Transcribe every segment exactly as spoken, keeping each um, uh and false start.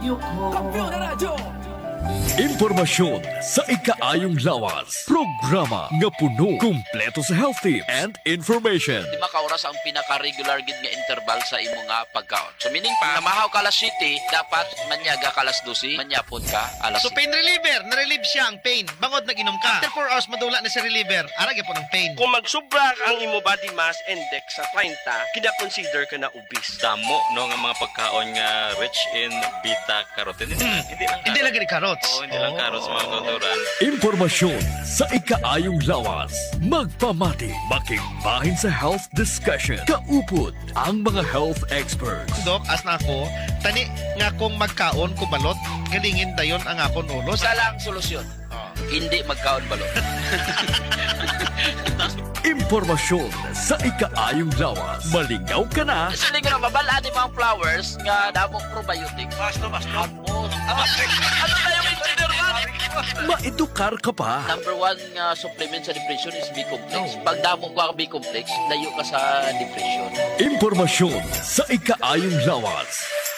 Kampiyon na radyo! Impormasyon sa ikaayong lawas. Programa nga puno, kumpleto sa health tips and information. Di ba kauras ang pinaka-regular gid nga interval sa imo nga pagkaon. So meaning pa, namahaw ka alas siyete, dapat manyaga ka alas dose, manyapon ka alas So pain reliever, na-relieve siya ang pain. Bangod nag-inom ka. After four hours, madula na si reliever. Arag po ng pain. Kung magsubra ang imo body mass index sa thirty, kina-consider ka na obese. Damo no nga mga pagkaon nga rich in beta carotene. Mm. Hindi lang Hindi lagi ni carrots. Oo, hindi lang carrots mga tuturan. Impormasyon sa ikaayong lawas. Magpamati, makigbahin sa health discussion. Kaupod ang mga health experts. Dok, as na ako, tani nga kung magkaon ko balot, galingin dayon ang akon ulo. Isa lang solusyon. Hindi magkaon balot. Impormasyon sa ikaayong lawas. Malingaw ka na. Sa ligo na babala ni mga flowers nga damong probiotic. Basta basta. Ano tayo may consider man? Maedukar ka pa. Number one nga supplement sa depression is B-complex. Pag damo ka B-complex, layo ka sa depression. Impormasyon sa ikaayong lawas.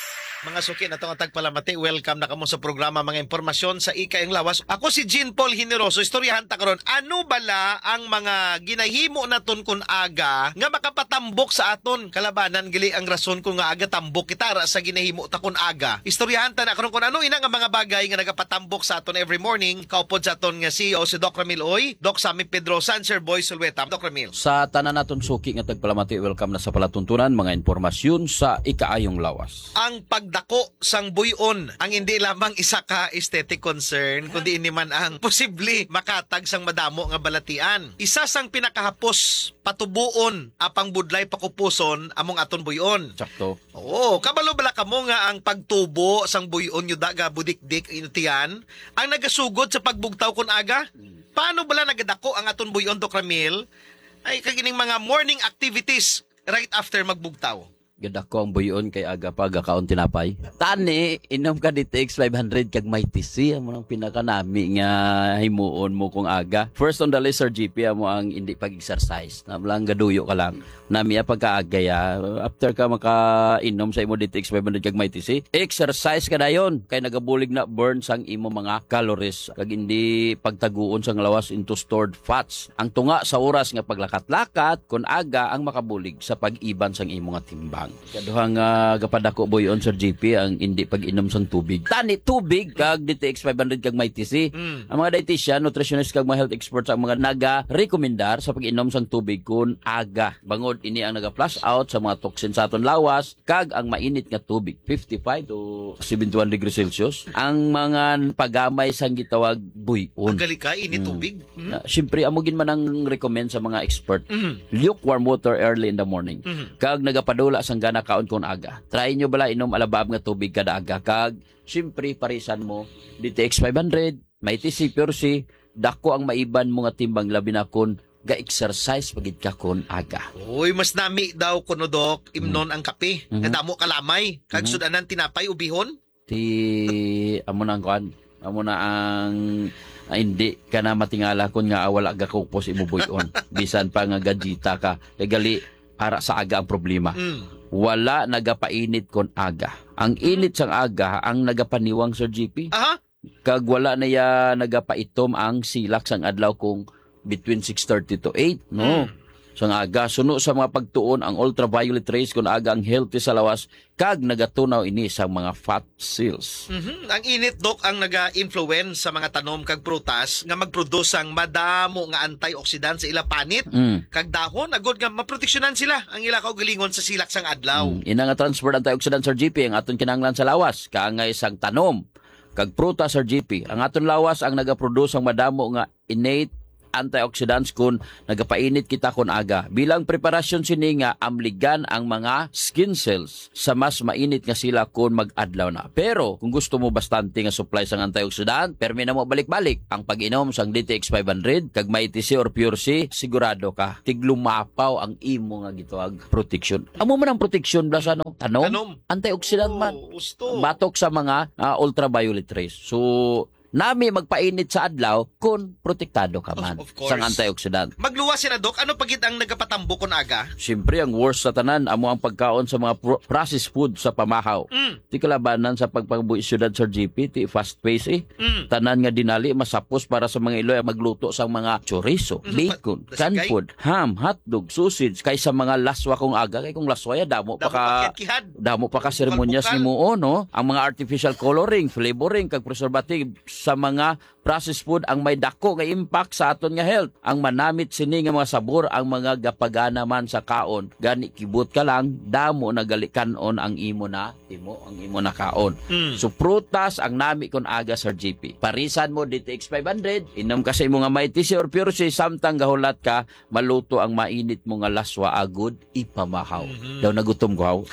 Mga suki na itong tagpalamati, welcome na kamo sa programa mga impormasyon sa Ikaayong Lawas. Ako si Jean Paul Generoso, istoryahan ta karon. Ano bala ang mga ginahimo naton kun aga nga makapatambok sa aton kalabanan gili ang rason kung nga aga tambok kita ra sa ginahimo ta kun aga. Istoryahan ta na karon kung ano ina nga mga bagay nga nagapatambok sa aton every morning. Kaupod sa aton nga C E O si Doc Ramil Oy, Doc Sammy Pedrosa, and Sir Boy Sulweta. Doc Ramil. Sa tanan naton suki nga tagpalamati, welcome na sa palatuntunan mga impormasyon sa Ikaayong Lawas. Ang pagdako sang buyon ang hindi lamang isa ka aesthetic concern kundi ini man ang posible makatag sang madamo nga balatian. Isa sang pinakahapos patubuon apang budlay pakupuson among aton buyon. Sakto. Oo, kabalo bala kamo nga ang pagtubo sang buyon yu daga budikdik inutian ang nagasugod sa pagbugtaw kun aga. Paano bala nagadako ang aton buyon, Doc Ramil? Ay kagining mga morning activities right after magbugtaw. Ganda ko ang buyon kay aga pa gakaon tinapay. Tani, inom ka D T X five hundred kag may T C. Amo nang pinakanami nga himuon mo kung aga. First on the list, Sir G P, amo ang hindi pag-exercise. Nalang gaduyo ka lang. Nami pagkaaga ya. After ka maka-inom sa imo D T X five hundred kag may T C, exercise ka dayon. Kay nagabulig na burn sang imo mga calories. Kag hindi pagtaguon sang lawas into stored fats. Ang tunga sa oras nga paglakat-lakat kun aga ang makabulig sa pag-iban sang imo nga timbang. Kaduhang uh, gapadako buyon, Sir G P, ang hindi pag-inom sang tubig. Tani tubig kag D T X five hundred kag may T C. Mm. Ang mga dietitian, nutritionist kag mga health experts ang mga naga-rekomendar sa pag-inom sang tubig kun aga. Bangod ini ang naga-flush out sa mga toxin sa aton lawas kag ang mainit nga tubig fifty-five to seventy-one degrees Celsius. Ang mga pagamay sang gitawag buyon. Ang gali ka ini Mm. tubig. Mm. Na, siyempre amogin man ang recommend sa mga expert. Mm. Lukewarm water early in the morning. Mm. Kag nagapadula sang gana kaon kon aga. Try nyo bala inom alabab nga tubig kada aga. Kag siyempre parisan mo D T X five hundred, may T C, Pure C, dako ang maiban mo nga timbang labi na kon ga-exercise pagid ka kon aga. Uy, mas nami daw kuno, Dok, imnon ang kape. Mhm. Nga damo kalamay. Kag Mhm. sudanan tinapay ubihon. Ti amo na ang kuan, amo na ang ah, hindi ka na matingala kon nga wala ga kupos imubuyon. Bisan pa nga gajita ka. Kay gali para sa aga ang problema. Mm. Wala nagapainit kon aga. Ang init sang aga ang nagapaniwang, Sir G P. Aha. Kag wala na ya nagapaitom ang silak sang adlaw kung between six thirty to eight, no? Mm. Sang aga suno sa mga pagtuon ang ultraviolet rays kun aga ang healthy sa lawas kag nagatunaw ini sa mga fat cells. Mhm. Ang init, Dok, ang naga-influence sa mga tanom kag prutas nga mag-produce ang madamo nga antioxidant sa ila panit. Mm. Kag dahon agod nga maproteksyonan sila ang ila kaugalingon sa silak sang adlaw. Mm. Ina nga transport antioxidant, Sir G P, ang aton kinahanglan sa lawas kaangay sang tanom kag prutas, Sir G P. Ang aton lawas ang nagaproduce ang madamo nga innate antioxidants kun nagapainit kita kun aga. Bilang preparasyon sini nga amligan ang mga skin cells sa mas mainit nga sila kun mag-adlaw na. Pero kung gusto mo bastante nga supply sang antioxidant, permi na mo balik-balik ang pag-inom sang D T X five hundred kag may T C or Pure C, sigurado ka tiglumapaw ang imo nga gitawag protection. Amo man ang protection blas ano? Tanom? Tanom. Antioxidant man. Oh, gusto. Batok sa mga ah, ultraviolet rays. So nami magpainit sa adlaw kung protektado ka man Of- of course. sang antioxidant. Magluwas sila, Dok. Ano pagit ang nagapatambo kun aga? Siyempre, ang worst sa tanan, amo ang pagkaon sa mga pro- processed food sa pamahaw. Mm. Ti kalabanan sa pagpagbuhi syudad sa G P, ti fast pace eh. Mm. Tanan nga dinali, masapos para sa mga Iloy ang magluto sa mga chorizo, Mhm. bacon, Dasigay. canned food, ham, hotdog, sausage, kaysa mga laswa kung aga. Kay kung laswa ya, damo pa Damo ka... pakitkihad. Damo pa ka seremonyas ni mo, no? Ang mga artificial coloring, flavoring, kag preservative sa mga processed food ang may dako nga impact sa aton nga health. Ang manamit sini nga mga sabor ang mga gapagana man sa kaon. Gani kibot ka lang, damo nagalikanon ang imo na imo ang imo na kaon. Mm. So prutas ang nami kon aga sa G P. Parisan mo D T X five hundred, inom ka sa imo nga may T C or pure C, samtang gahulat ka, maluto ang mainit mo nga laswa agud ipamahaw. Mhm. Daw nagutom ko haw.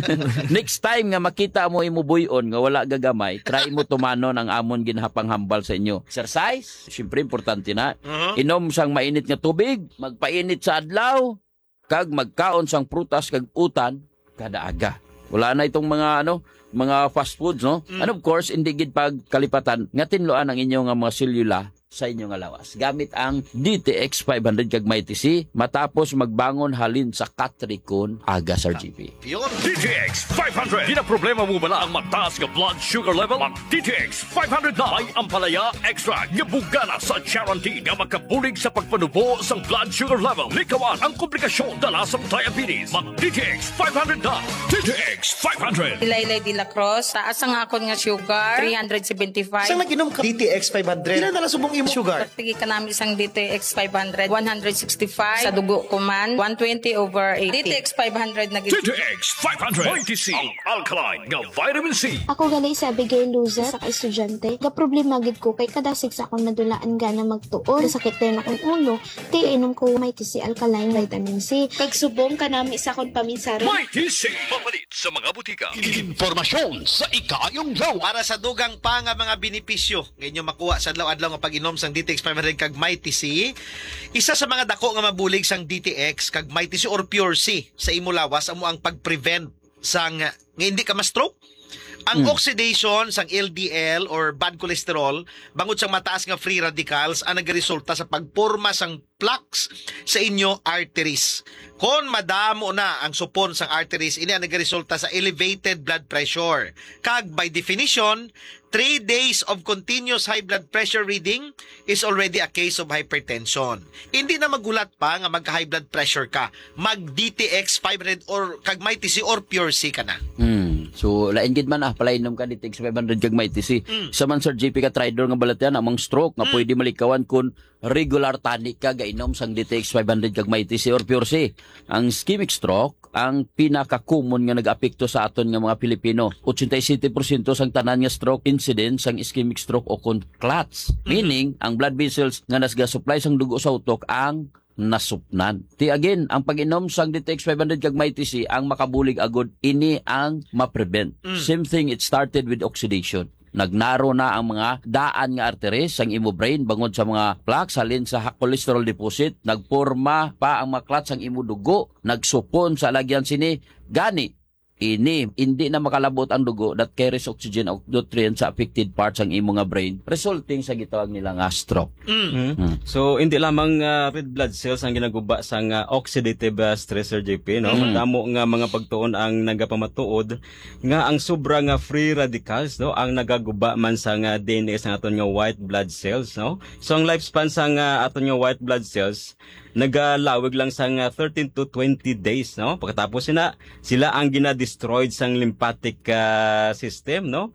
Next time nga makita mo imo buyon nga wala gagamay, try mo tumanon ang amon ginhapang hambal sa inyo. Exercise, syempre importante na. Uh-huh. Inom sang mainit nga tubig, magpainit sa adlaw, kag magkaon sang prutas kag utan kada aga. Wala na itong mga ano, mga fast foods, no? Mm. And of course, hindi gid pagkalipatan nga tinloan ang inyong nga mga selula sa inyong nga lawas. Gamit ang D T X five hundred kag may T C matapos magbangon halin sa katrikon aga sa G P. Yun. D T X five hundred. Di na problema mo bala ang mataas nga blood sugar level? Ang D T X five hundred na may ampalaya extra nga bugana sa guarantee nga makabulig sa pagpanubo sa blood sugar level. Likawan ang komplikasyon dala sa diabetes. Mag D T X five hundred na. D T X five hundred. Ilaylay de la Cruz, taas ang akon nga sugar, three seventy-five. Saan nag-inom ka? D T X five hundred. Ilan na subong imo sugar? Pagtigi ka namin isang D T X five hundred, one sixty-five. Sa dugo ko man, one twenty over eighty. D T X five hundred na D T X five hundred. May T C. Ang alkaline nga vitamin C. Ako gali sa Abigail Luza sa estudyante. Ga problema gid ko kay kadasig sa akong nadulaan gana magtuon. Sakit din akong ulo. Ti inom ko may T C alkaline vitamin C. Kag subong kanami sa akong paminsari. May T C. Mapalit sa mga butika. Impormasyon sa ikayong law. Para sa dugang pa nga mga benepisyo ngayon makuha sa adlaw-adlaw nga pag-inom sang D T X five hundred kag may T C, isa sa mga dako nga mabulig sang D T X kag may T C or pure C sa imo lawas amo ang pag-prevent sang nga hindi ka ma-stroke. Ang Mm. oxidation sang L D L or bad cholesterol bangod sang mataas nga free radicals ang nagresulta sa pagporma sang plaques sa inyo arteries. Kon madamo na ang supon sang arteries, ini ang nagresulta sa elevated blood pressure. Kag by definition, three days of continuous high blood pressure reading is already a case of hypertension. Hindi na magulat pa nga magka-high blood pressure ka. Mag-D T X five hundred or kag may T C or pure C ka na. Hmm. So, lain gid man ah, palainom ka D T X five hundred kag may T C. Mm. Sa man Sir G P ka tridor nga balatyan among stroke nga pwede malikawan kun regular tani ka gainom sang D T X five hundred kag may T C or pure C. Ang ischemic stroke ang pinaka-common nga nag-apekto sa aton nga mga Pilipino. eighty-seven percent sang tanan nga stroke incidence sang ischemic stroke o kun clots. Meaning, ang blood vessels nga nasga-supply sang dugo sa utok ang nasupnan. Ti again, ang pag-inom sang D T X five hundred kag may T C ang makabulig agud ini ang ma-prevent. Mm. Same thing, it started with oxidation. Nagnaro na ang mga daan nga arteries sang imo brain bangod sa mga plaques halin sa cholesterol deposit, nagporma pa ang mga clots sang imo dugo, nagsupon sa lagyan sini gani ini hindi na makalabot ang dugo that carries oxygen o nutrients sa affected parts ang imo nga brain, resulting sa gitawag nila nga stroke. Mm. Hmm. So hindi lamang uh, red blood cells ang ginaguba sa uh, oxidative uh, stress, Sir J P, no? Mm. Damo nga mga pagtuon ang nagapamatuod nga ang sobra nga free radicals, no, ang nagaguba man sa nga D N A sa aton nga white blood cells, no? So ang lifespan sa nga aton nga white blood cells nagalawig lang sa nga thirteen to twenty days, no? Pagkatapos sina sila ang gina-destroyed sang lymphatic uh, system, no?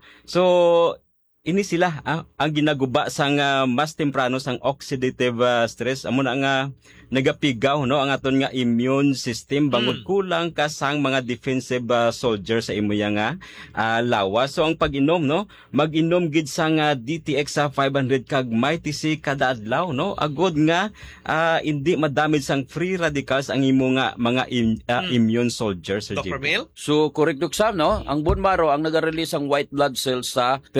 So ini sila ah, ang ginaguba sang uh, mas temprano sang oxidative uh, stress amo na nga nagapigaw, no, ang aton nga immune system bangod Mm. kulang ka sang mga defensive uh, soldiers sa imo nga uh, lawas. So ang pag-inom, no, mag-inom gid sang uh, D T X sa five hundred kag may T C kada adlaw, no, agod nga uh, hindi madamage sang free radicals ang imo nga mga im- uh, Mm. immune soldiers, Sir Doctor J P. Mel? So, correct Sam, no? Ang bone marrow ang nag-release ang white blood cells sa peripheral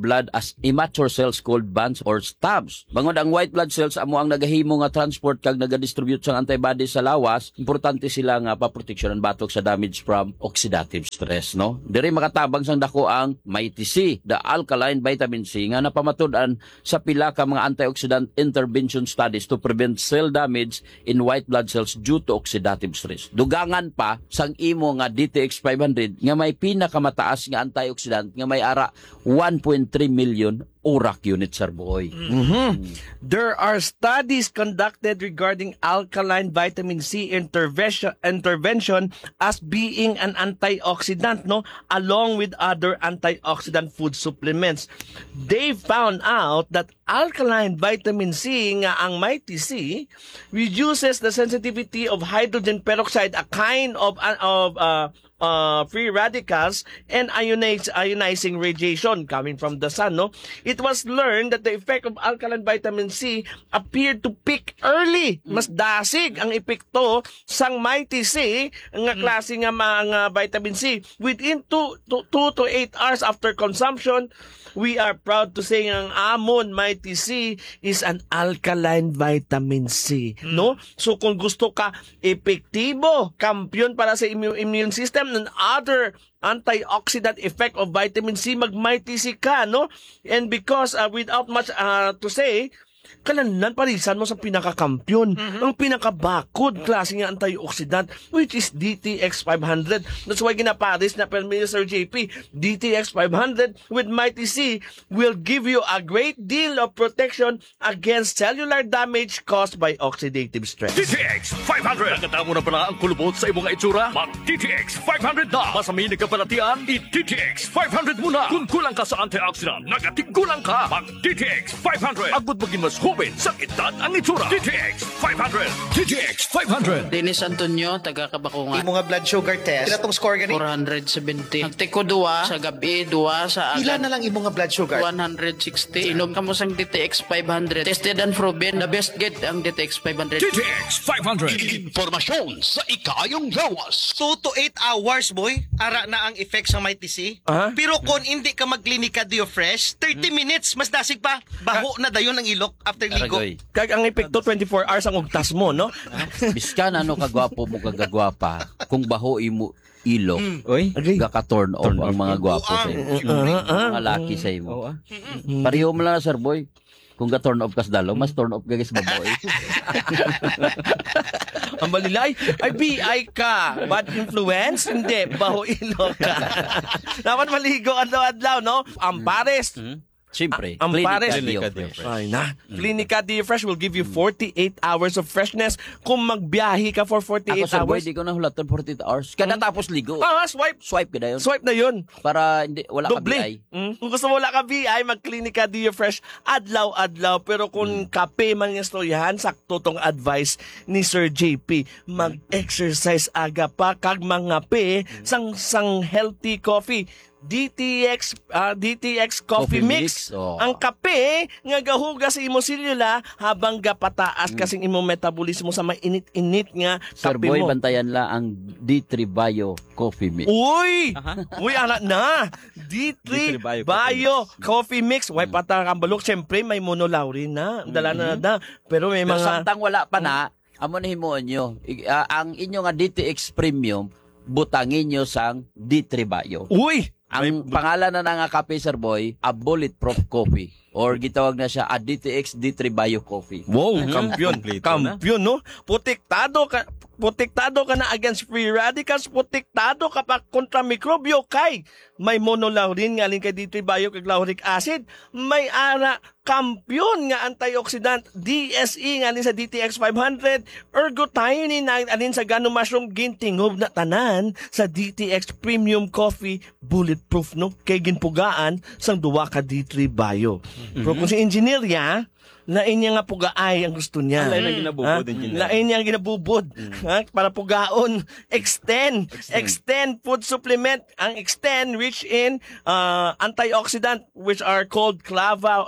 blood as immature cells called bands or stubs. Bangod ang white blood cells amo ang nagahimo nga transport kag nagadistribute sang antibodies sa lawas, importante sila nga paproteksyonan batok sa damage from oxidative stress, no? Diri makatabang sang dako ang mighty C, the alkaline vitamin C nga napamatud-an sa pila ka mga antioxidant intervention studies to prevent cell damage in white blood cells due to oxidative stress. Dugangan pa sang imo nga D T X five hundred nga may pinakamataas nga antioxidant nga may ara one point three million urak units, sir boy. Mhm. There are studies conducted regarding alkaline vitamin C intervention intervention as being an antioxidant, no, along with other antioxidant food supplements. They found out that alkaline vitamin C nga ang mighty C reduces the sensitivity of hydrogen peroxide, a kind of of uh, uh, free radicals, and ionize, ionizing radiation coming from the sun, no? It was learned that the effect of alkaline vitamin C appeared to peak early. Mas dasig ang epekto sang mighty C nga klase nga mga vitamin C within two to eight hours after consumption. We are proud to say ang amon mighty C is an alkaline vitamin C, no? So kung gusto ka epektibo, kampiyon para sa immune, immune system and other antioxidant effect of vitamin C, mag-mighty C ka, no? And because uh, without much uh, to say, kalanan parisan mo sa pinakakampiyon, mm-hmm. ang pinakabakod klase nga antioxidant, which is D T X five hundred. That's why ginaparis na per Sir J P, D T X five hundred with mighty C will give you a great deal of protection against cellular damage caused by oxidative stress. D T X five hundred. Nakita mo na pala ang kulubot sa imong itsura? Mag-D T X five hundred na. Masaminig ka palatian, i-D T X five hundred muna. Kung kulang ka sa antioxidant, nagatigulang ka. Mag-D T X five hundred. Agud maging mas hubin sa edad ang itsura. D T X five hundred. D T X five hundred. Dennis Antonio, taga Kabakungan. Imo nga blood sugar test. Pila tong score gani? four seventy. Nagtiko duwa sa gabi, duwa sa agad. Pila na lang imo nga blood sugar? one sixty. Inom ka mo sang D T X five hundred. Tested and proven. The best get ang D T X five hundred. D T X five hundred. Impormasyon sa ikayong lawas. two to eight hours, boy. Ara na ang effect sa mighty C. Uh-huh. Pero kung hindi ka magklinika Dio Fresh, thirty minutes, mas dasig pa. Baho na dayon ang ilok after ligo. Aragoy. Kag ang epekto twenty-four hours ang ugtas mo, no? Biskan ano kagwapo mo kagagwapa, kung baho imo ilok, Oy, gaka-turn off ang mga gwapo sa imo. Mga laki sa imo. Pareho mo lang, sir boy. Kung ga-turn off kas dalo, mas turn off kagis babae. Ang balilay, ay B I ka. Bad influence? Hindi, baho ilok ka. Dapat maligo adlaw-adlaw, no? Ang pares. Siyempre, Ang pares. Clinica Dio Fresh. Ay na. Clinica Dio Fresh will give you forty-eight hours of freshness kung magbiyahe ka for forty-eight Ako sa boy, hours. di ko na hulatan forty-eight hours. Kada tapos ligo. Ah, swipe. Swipe ka na yun. Swipe na yun. Para hindi, wala ka B I. Doble. Mm. Kung gusto mo wala ka B I, mag-Clinica Dio Fresh adlaw-adlaw. Pero kung kape man yung storyahan, sakto tong advice ni Sir J P. Mag-exercise aga pa kag mga pe sang sang healthy coffee. D T X uh, D T X Coffee, Coffee Mix. Mix, oh. Ang kape nga gahuga sa imo selula habang gapataas kasing imo metabolismo sa mainit-init nga Sir kape boy, mo. bantayan la ang D three Bio Coffee Mix. Uy! Uy, anak na! D three D three Bio Bio Coffee Mix. Uy, patang ang balok. Siyempre, may monolaurin na. Dala na na. Pero may Pero mga... samtang wala pa na, amo na himuon nyo. I- ah, ang inyo nga D T X Premium, butangin nyo sang D three Bio. Uy! Ang pangalan na nga kape, sir boy, a bulletproof coffee. Or gitawag na siya a D T X D three Bio Coffee. Wow, kampiyon. Kompleto Kampiyon, no? Protektado ka, protektado ka na against free radicals, protektado ka pa kontra mikrobyo kay may monolaurin nga alin kay D three Bio kag lauric acid, may ara kampiyon nga antioxidant D S E nga alin sa D T X five hundred, ergothioneine nga alin sa gano mushroom gintingob na tanan sa D T X Premium Coffee bulletproof, no? Kay ginpugaan sang duwa ka D three Bio. Pero kung si engineer ya, lain niya nga pugaay ang gusto niya. Ah, lain ang ginabubod, Ha? engineer. Lain niya ang ginabubod. Ha? Para pugaon. Extend. Extend food supplement. Ang Extend rich in uh, antioxidant which are called clavo, uh, clavo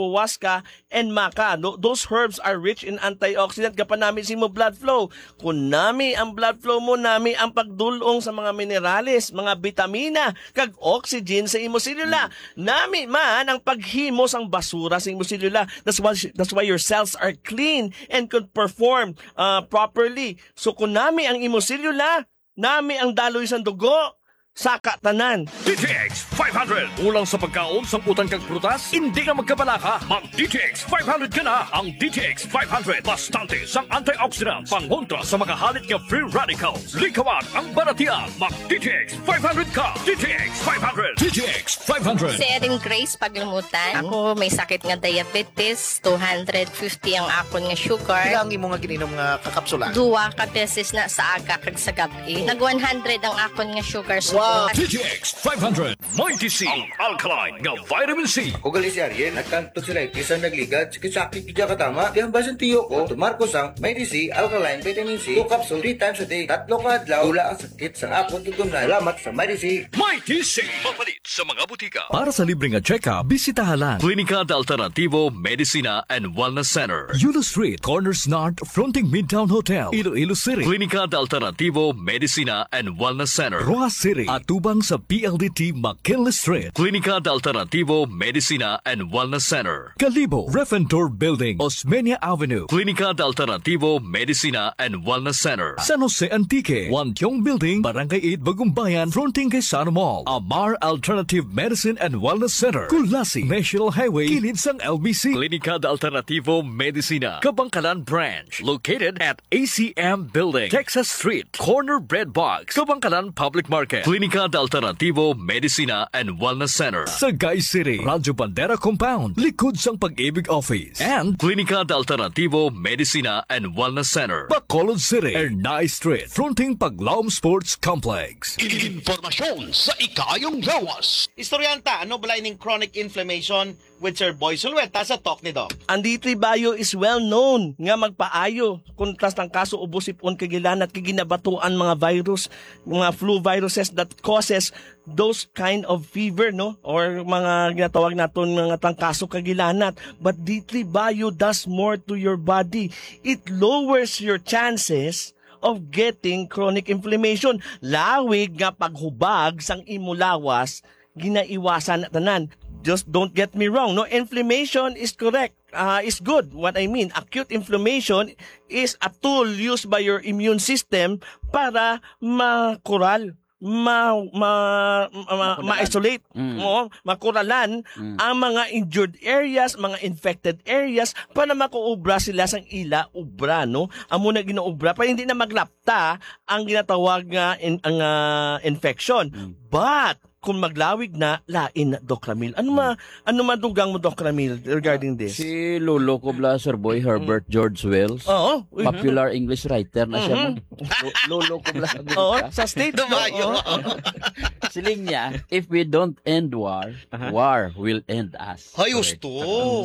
ayahuasca, and maca. No, those herbs are rich in antioxidant. Kapanami si mo blood flow. Kung nami ang blood flow mo, nami ang pagdulong sa mga minerales, mga vitamina, kag oxygen sa imo selula. Nami man ang paghimo sang basura sa imo selula. That's why, that's why your cells are clean and can perform uh, properly. So kung nami ang imo selula, nami ang daloy sang dugo, saka tanan. D T X five hundred. Ulang sa pagkaon, samputan kag prutas, hindi ka magkabalaka. Mag D T X five hundred ka na. Ang D T X five hundred. Bastante sang antioxidants. Pangontra sa mga halit nga free radicals. Likawan ang baratian. Mag D T X five hundred ka. D T X five hundred. D T X five hundred. Si Erin Grace Paglimutan. Ako may sakit nga diabetes. two hundred fifty ang akon nga sugar. Kailangan mo nga gininom nga kakapsula. Duwa ka beses na sa aga kag sa gabi. Nag one hundred ang akon nga sugar. So D T X five hundred. Mighty C. Ang alkaline nga vitamin C. Ugali si Ariel, nagkanto sila ikisan nagligad, sakit-sakit kaya katama. Di ang basan tiyo ko, tumarkos ang Mighty C, alkaline, vitamin C, two capsule, three times a day, tatlo ka adlaw, wala ang sakit sa akon tutum na. Salamat sa Mighty C. Mighty C. Papalit sa mga butika. Para sa libreng check-up, bisitahan lang Klinika de Alternativo Medicina and Wellness Center. Yulo Street, Corners North, fronting Midtown Hotel, Iloilo City. Klinika de Alternativo Medicina and Wellness Center. Rojas City. Atubang sa P L D T McKinley Street. Klinika de Alternativo Medicina and Wellness Center. Calibo, Refentor Building, Osmeña Avenue. Klinika de Alternativo Medicina and Wellness Center. San Jose Antique, Wantiong Building, Barangay eight, Bagumbayan, fronting kay Sana Mall. Amar Alternative Medicine and Wellness Center. Kulasi, National Highway, kilid sang L B C. Klinika de Alternativo Medicina, Kabangkalan Branch. Located at A C M Building, Texas Street, Corner Bread Box, Kabangkalan Public Market. Klinika de Alternativo Medicina and Wellness Center. Sagay City, Radyo Bandera Compound, likod sang Pag-ibig Office. And Klinika de Alternativo Medicina and Wellness Center. Bacolod City, Ernay Street, fronting Paglaom Sports Complex. Informasyon sa ikayong lawas. Istoryanta, ano balay ning chronic inflammation with Sir Boy Sulweta sa Talk ni Doc? Ang D three Bio is well known nga magpaayo kontras ng kaso ubos ipon kagilan at kiginabatuan mga virus, mga flu viruses that causes those kind of fever, no? Or mga ginatawag naton mga tangkaso kagilanat. But D three Bio does more to your body. It lowers your chances of getting chronic inflammation. Lawig nga paghubag sang imulawas, ginaiwasan na tanan. Just don't get me wrong, no? Inflammation is correct. Uh, is good. What I mean, acute inflammation is a tool used by your immune system para makural, ma ma ma, ma-isolate, Mm. mo, makuralan Mm. ang mga injured areas, mga infected areas para makuubra sila sang ila ubra, no? Amo na ginaubra para hindi na maglapta ang ginatawag nga in, ang uh, infection. But kung maglawig na, lain na, Doc Ramil. Ano ma, ano madugang mo, Doc Ramil, regarding this? Si Lolo ko bla, Sir Boy, Herbert George Wells. Oo. Popular English writer na siya. Mhm. Lo- Lolo ko bla. Oo, sa States. Dumayo. Oo. Siling niya, if we don't end war, war will end us. Hayos to.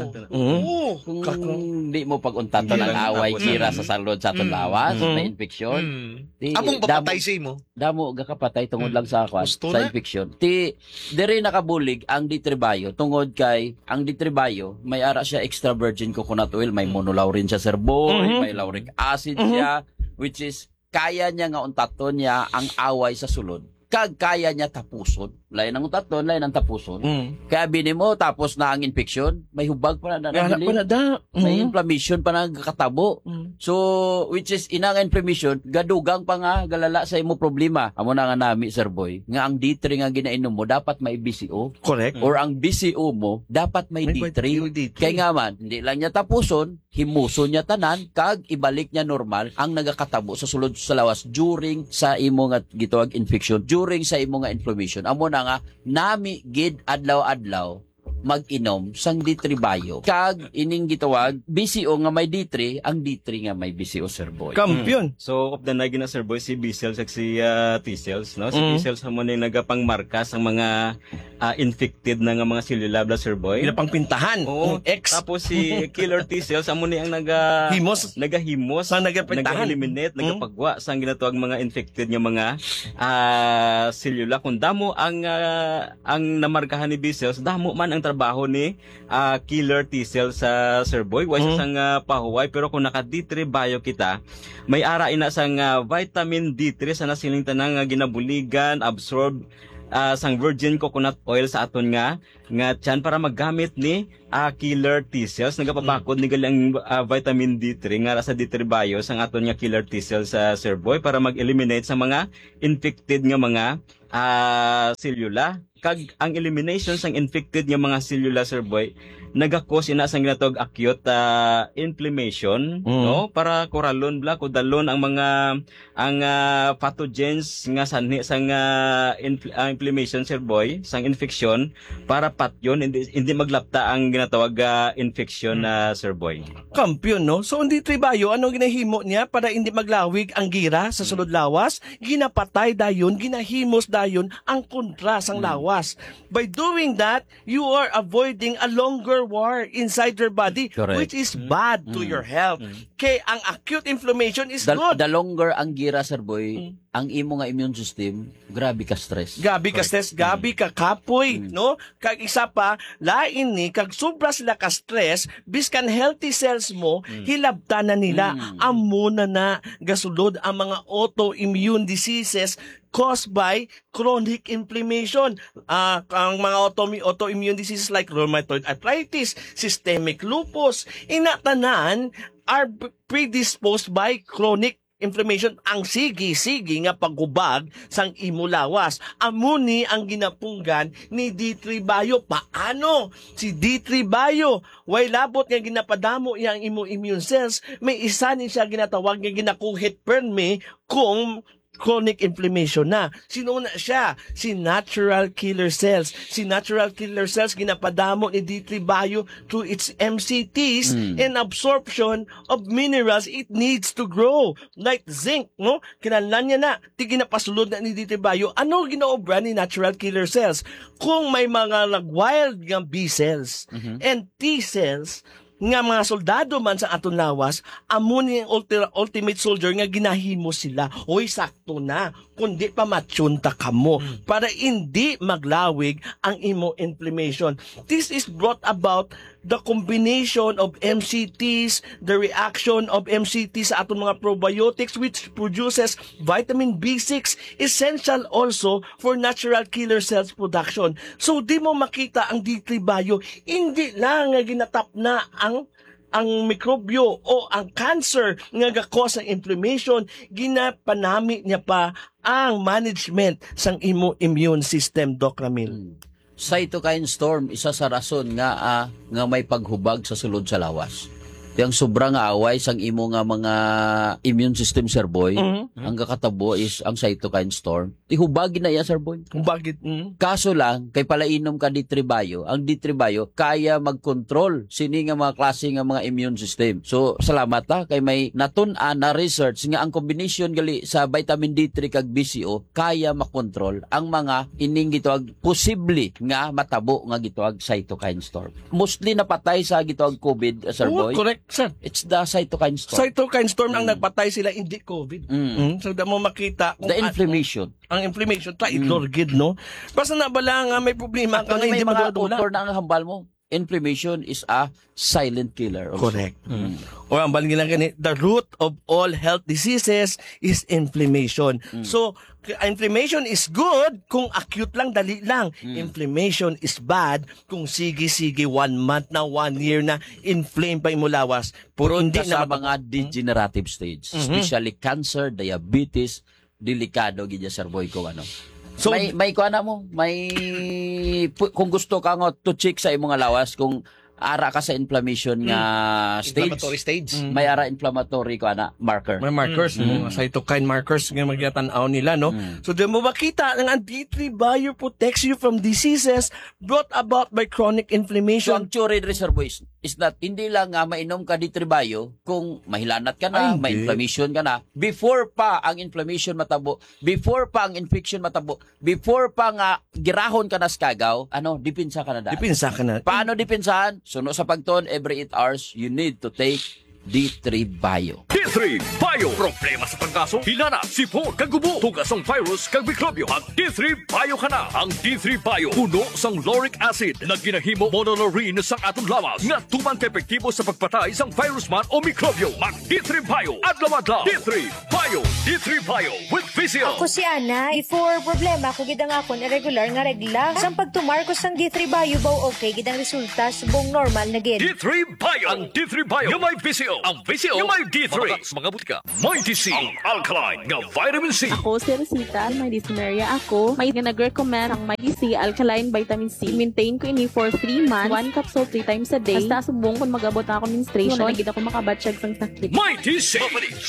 Oo. Kung di mo pag-untato ng away, kira sa salod sa atong lawas, Mm. may infeksyon. Mm. Di- Among damo- papatay sa imo. Damo gakapatay tungod lang sa akwan, Gusto sa na. infeksyon. Ti diri nakabulig ang ditribayo tungod kay ang ditribayo may ara siya extra virgin coconut oil, may monolaurin siya, Sir Boy, Mhm. may lauric acid Mhm. siya, which is kaya niya nga untaton niya ang away sa sulod. Kag kaya niya tapuson. Lain ang untaton, lain ang tapuson. Mm. Kaya bini mo tapos na ang infeksyon, may hubag pa na Kaya nanahili. pa na da. May Mhm. inflammation pa na katabo. Mm. So, which is inang inflammation, gadugang pa nga galala sa imo problema. Amo na nga nami, Sir Boy, nga ang D three nga ginainom mo dapat may B C O. Correct. Or ang B C O mo dapat may, May D three. D three. Kaya nga man, hindi lang niya tapuson, himuson niya tanan, kag ibalik niya normal ang nagakatabo sa sulod sa lawas during sa imo nga gitawag infection, during sa imo nga inflammation. Amo na nga, nami gid adlaw-adlaw mag-inom sang D three Bio. Kag ining gitawag B C O nga may D three, ang D three nga may B C O, Sir Boy. Kampiyon. So, of the nagi na, Sir Boy, si B-cells at si uh, T-cells, no? Si Mm. T-cells mo na yung nagapangmarkas ang mga ah, infected na nga mga selula, bla, Sir Boy. Ila pang pintahan. Oo. Yung X. Tapos si killer T-cells, amo na yung naga... Himos. Nagahimos. Sa nagapintahan. Nag-eliminate, Mm. nagapagwa sa ang ginatawag mga infected nga mga ah, selula. Kung damo ang ah, ang namarkahan ni B-cells, damo man ang trabaho ni ah, killer T-cell sa Sir Boy. Wa siya sang ah, pahuway, pero kung naka D three bio kita, may ara ina sang ah, vitamin D three sa nasiling tanang nga ginabuligan, absorb uh, sang virgin coconut oil sa aton nga nga tiyan para maggamit ni uh, killer T-cells. Nagapapakod ni galing uh, vitamin D three nga sa D three bio sang aton nga killer T-cells sa Sir Boy para mag-eliminate sa mga infected nga mga uh, cellula. Kag ang elimination sang infected nga mga cellula, Sir Boy, nagakos ina sang ginatawag acute uh, inflammation, mm. no, para koralon bla ko dalon ang mga ang uh, pathogens nga sanhi sang uh, infl- uh, inflammation, Sir Boy, sang infection para patyon hindi, hindi maglapta ang ginatawag uh, infection na uh, Sir Boy. Kampiyon, no? So hindi tribayo ano ginahimo niya para hindi maglawig ang gira sa sulod lawas, ginapatay dayon, ginahimos dayon ang kontra sang lawas. By doing that, you are avoiding a longer war inside your body. Correct. Which is bad mm. to your health. Mm. Kaya ang acute inflammation is the, good. The longer ang gira, Sir Boy, mm. ang imo nga immune system, grabe ka stress. Gabi ka stress, gabi ka kapoy, mm. no? Kag isa pa, lain ni, kag sobra sila ka stress, biskan healthy cells mo, mm. hilabta na nila, mm. amo na na, gasulod ang mga autoimmune diseases caused by chronic inflammation. Uh, ang mga auto- autoimmune diseases like rheumatoid arthritis, systemic lupus, inatanan are predisposed by chronic inflammation. Ang sige-sige nga paghubag sang imo lawas. Amuni ang ginapunggan ni D three bio. Paano? Si D three bio, way labot nga ginapadamo iyang imo immune cells, may isa ni siya ginatawag nga ginakuhit perme kung chronic inflammation na. Sino na siya? Si natural killer cells. Si natural killer cells ginapadamo ni D three bio through its M C Ts mm. and absorption of minerals it needs to grow. Like zinc, no? Kinahanglan niya na. Ti ginapasulod na ni D three bio. Ano ginaobra ni natural killer cells? Kung may mga nag-wild nga B cells mm-hmm. and T cells, nga mga soldado man sa aton lawas, amo ni ulti- ultimate soldier nga ginahimo sila. Oy, sakto na. Kundi pa matsunta kamo hmm. para hindi maglawig ang imo inflammation. This is brought about the combination of M C Ts, the reaction of M C Ts sa aton mga probiotics which produces vitamin B six, essential also for natural killer cells production. So di mo makita ang D three bio, hindi lang nga ginatap na ang ang mikrobyo o ang cancer nga gakos ng inflammation, ginapanami niya pa ang management sang imo immune system, Doc Ramil. Hmm. Cytokine storm, isa sa rason nga ah, nga may paghubag sa sulod sa lawas. Yang sobrang away sang imo nga mga immune system, Sir Boy, mm-hmm. ang kakatabo is ang cytokine storm. Ihubagi na ya, Sir Boy. Hubagit. Mm-hmm. Kaso lang, kay palainom ka D three bio, ang D three bio kaya mag-control sini nga mga klase nga mga immune system. So, salamat ha, kay may natun-an na research nga ang combination gali sa vitamin D three kag B C O kaya makontrol ang mga ining gitawag posible nga matabo nga gitawag cytokine storm. Mostly napatay sa gitawag COVID, uh, Sir oh, Boy. Correct, sir. It's the cytokine storm. Cytokine storm mm. ang nagpatay sila, hindi COVID. Mm. Mm. So, da mo makita kung the inflammation. At, ang inflammation, traidor mm. gid, no? Basta na bala nga may problema ka nga hindi madudula. May mga na ang hambal mo. Inflammation is a silent killer. Also. Correct. Mm. O ang balin lang gani, the root of all health diseases is inflammation. Mm. So, inflammation is good kung acute lang, dali lang. Mm. Inflammation is bad kung sige-sige one month na, one year na, inflame pa yung lawas. Puro hindi na mga degenerative stage. Mm-hmm. Especially cancer, diabetes, delikado gidya, Sir Boy, kung ano. So, may may kuha na mo, may kung gusto ka nga to check sa imong lawas kung ara ka sa inflammation nga mm. stage. Inflammatory stage. Mm. May ara inflammatory ko ana marker. May markers, mm. mga cytokine markers nga magyatanaw nila, no? Mm. So, di mo makita ang D three bio protects you from diseases brought about by chronic inflammation. So, ang theory, Sir Boys, is that hindi lang nga mainom ka D three bio kung mahilanat ka na, Ay, may inflammation ka na, before pa ang inflammation matabo, before pa ang infection matabo, before pa nga girahon ka na sa kagaw, ano, dipinsa ka na daan. Dipinsa ka na. Paano dipinsahan? Suno sa pagton, every eight hours, you need to take D three bio. D three Bio. Problema sa pangkaso, hinana, sipon, kagubo, tugas ang virus, kag mikrobyo. Ang D three Bio ka na. Ang D three Bio, puno sang lauric acid na ginahimo monolaurin sa atong lawas nga tumang epektibo sa pagpatay sang virus man o mikrobyo. Mag D three Bio, adlaw-adlaw. D three Bio, D three Bio with Physio. Ako si Ana, before problema ko gidang akon irregular nga regla. Sang pagtumar ko sang D three Bio baw okay gidang resulta subong normal na gid. D three Bio. Ang D three Bio yung may Physio. Ang Physio yung may D three. Mga butika. May D C. Ang alkaline nga vitamin C. Ako si Rosita, may dysmenorrhea ako. May nag-recommend ang may D C alkaline vitamin C. Maintain ko ini for three months. One capsule three times a day. Basta subong kung mag-abot na ako menstruation. Wala na gid ako makabatsyag sang sakit. May D C.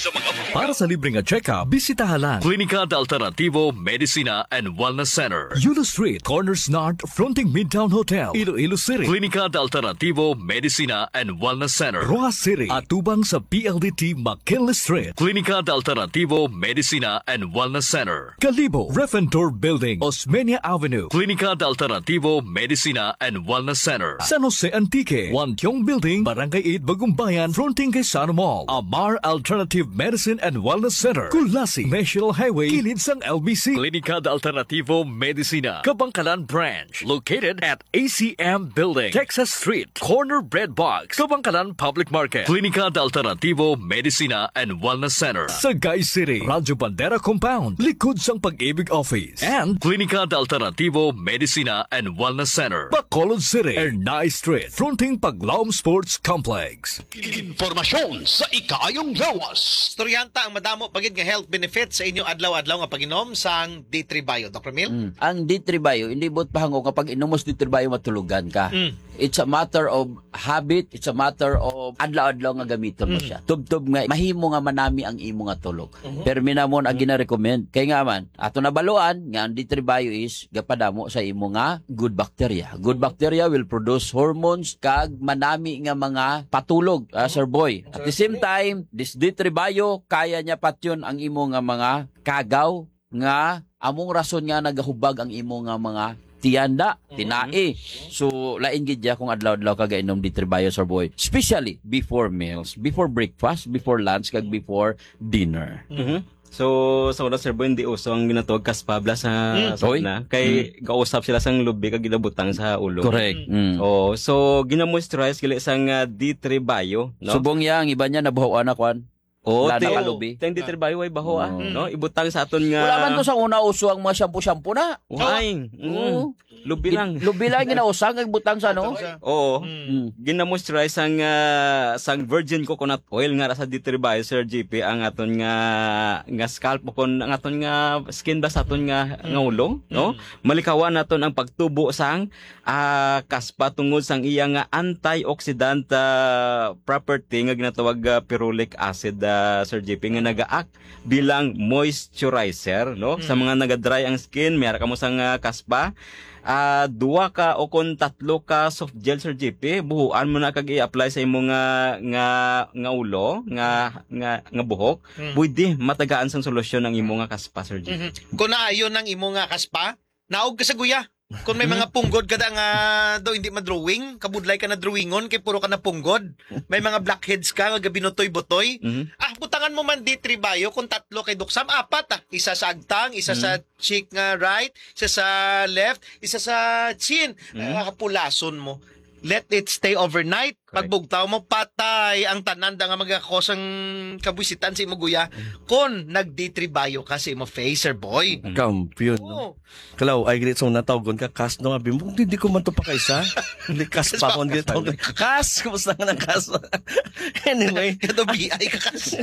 Para sa libreng check-up, bisitahan lang Klinika de Alternativo Medicina and Wellness Center. Yulo Street, Corners North, fronting Midtown Hotel, Iloilo City. Klinika de Alternativo Medicina and Wellness Center. Roa City, atubang sa P L D T McKinley Street. Klinika de Alternativo Medicina and Wellness Center. Calibo, Refentor Building, Osmeña Avenue. Klinika de Alternativo Medicina and Wellness Center. San Jose Antique, Wantiong Building, Barangay eight, Bagumbayan, fronting kay Sana Mall. Amar Alternative Medicine and Wellness Center. Kulasi, National Highway, kilid sang L B C. Klinika de Alternativo Medicina, Kabangkalan Branch. Located at A C M Building, Texas Street, Corner Bread Box, Kabangkalan Public Market. Klinika de Alternativo Medicina and Wellness Center. Sagay City, Radyo Bandera Compound, likod sang Pag-ibig Office. And Klinika de Alternativo Medicina and Wellness Center. Bacolod City, Ernay Street, fronting Paglaom Sports Complex. Impormasyon sa ikayong lawas. Storyanta ang madamo pagid nga health benefits sa inyo adlaw-adlaw nga pag-inom sang D three Bio, Doctor Mil. Mm. Ang D three Bio, hindi bot pahango kapag inom mo sa D three Bio matulugan ka. Mm. It's a matter of habit, it's a matter of adlaw-adlaw nga gamiton mo Mm. siya. Tub-tub nga mahimo nga manami ang imo nga tulog. Mhm. Pero minamon ang gina-recommend kay nga man ato nabaluan nga ang D three Bio is gapadamo sa imo nga good bacteria. Good bacteria will produce hormones kag manami nga mga patulog, uh, Sir Boy. At the same time, this D three Bio kaya niya patyon ang imo nga mga kagaw nga among rason nga nagahubag ang imo nga mga tiyanda, tinae. So, lain gid ya kung adlaw-adlaw ka gainom D three Bio, Sir Boy. Especially before meals, before breakfast, before lunch, kag before dinner. Mhm. So, sa una, Sir Boy, hindi uso ang ginatawag kaspabla sa Mm. sa una. Kay gausap sila sang lubi kag ginabutang sa ulo. Correct. Mm. Oh, so gina-moisturize gali sang uh, D three Bio, no? Subong ya, ang iba niya nabuhawan na kwan. Oh, Wala te, na kalubi. Teng D three Bio ay baho ah, Mm. no? Ibutang sa aton nga. Wala man to sa una uso ang mga shampoo-shampoo na. Uhay. Oo. Lubi lang. Lubi lang ginausang, nagbutang sa ano? Oo. Mm. Gina-moisturize sang uh, sang virgin coconut oil nga sa D three Bio, Sir G P, ang aton nga nga scalp o kon ang aton nga skin ba sa aton nga nga ulo, no? Malikawan naton ang pagtubo sang uh, kaspa tungod sang iya nga antioxidant uh, property nga ginatawag uh, ferulic acid, uh, Sir J P, nga naga-act bilang moisturizer, no? Sa mga naga-dry ang skin, mayara ka mo sang uh, kaspa. Ah, uh, duwa ka o kon tatlo ka soft gel, Sir J P, buhuan mo na kag i-apply sa imong nga nga nga ulo, nga nga nga buhok. Mm. Pwede matagaan sang solusyon ang imong nga kaspa, Sir J P. Mm-hmm. Kung naayon ang imo nga kaspa, naog ka sa guya. Kung may mga punggod kada nga daw hindi madrawing, kabudlay ka na drawingon kay puro ka na punggod. May mga blackheads ka nga gabinutoy-butoy. Mm-hmm. Ah, butangan mo man D three Bio kung tatlo kay Duksam, apat ah. Isa sa agtang, isa Mm-hmm. sa cheek nga right, isa sa left, isa sa chin. Mm-hmm. Ah, kapulason mo. Let it stay overnight. Pagbugtaw mo, patay ang tananda nga magakosang kabusitan sa imo guya. Kung nag-D three Bio ka sa imo face, Sir Boy. Kampiyon, no? Kalaw, ay grit song natawgon ka, kas no, abi mo, hindi ko man to pa kaysa. Hindi, kas pa akong grit tawgon. Kas, kumusta nga ng kas? Anyway. Kato B I ka kas.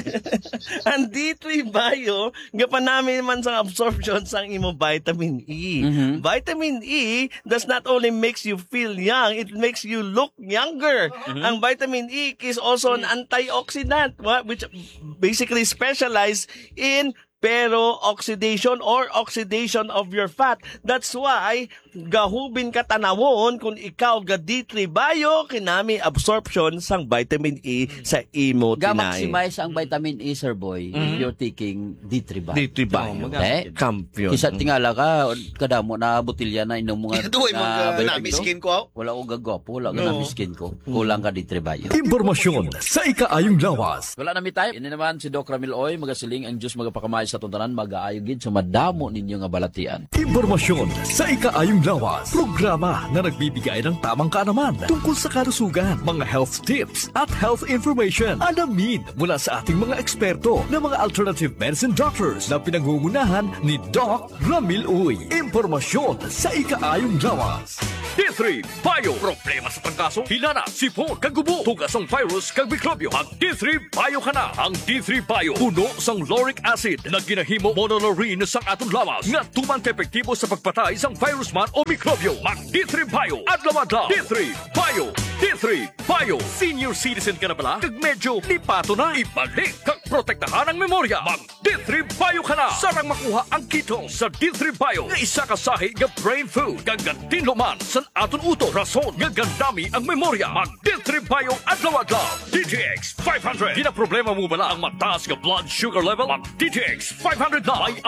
Ang D three Bio, gapan namin man sa absorption sa imo vitamin E. Mhm. Vitamin E does not only makes you feel young, it makes you look younger. Ang vitamin E is also an antioxidant, what, which basically specialize in pero oxidation or oxidation of your fat. That's why gahubin ka tanawon kung ikaw ga D three Bio kinami absorption sang vitamin E sa imo tinay. Ga-maximize ang vitamin E, Sir Boy, if you're taking D three Bio. D three Bio. Eh, Kampiyon. Kisa tingala ka, kadamo na botilya na inom mo nga Duhay mo ka namiskin ko. Wala ko gagwapo, wala ko namiskin ko. Kulang ka D three Bio. Impormasyon sa ikaayong lawas. Wala na mi tayo. Ini naman si Doc Ramil Oy, magasiling ang Diyos magapakamay sa tuntanan, mag-aayo gid sa madamo ninyo nga balatian. Impormasyon sa ikaayong lawas. Programa na nagbibigay ng tamang kaalaman tungkol sa kalusugan, mga health tips at health information. Alamin mula sa ating mga eksperto na mga alternative medicine doctors na pinangungunahan ni Doc Ramil Uy. Impormasyon sa ikaayong lawas. D three Bio. Problema sa trangkaso, hinana, sipon, kagubo, tugas ang virus, kag mikrobyo. Ang D three Bio ka na. Ang D three Bio, puno sang lauric acid na ginahimo monolaurin sang atong lawas nga tuman ka epektibo sa pagpatay sang virus man o mikrobyo. Mag D three Bio. Adlaw-adlaw. D three Bio. D three Bio. Senior citizen ka na pala? Kag medyo lipato na. Ibalik kag protektahan ang memorya. Mag D three Bio ka na. Sarang makuha ang keto sa D three Bio nga isa ka sahi nga brain food kag gantinluman sa aton uto. Rason nga gandami ang memorya. Mag D three Bio adlaw-adlaw. D T X five hundred. Di na problema mo bala ang mataas nga blood sugar level? Mag D T X five hundred na. May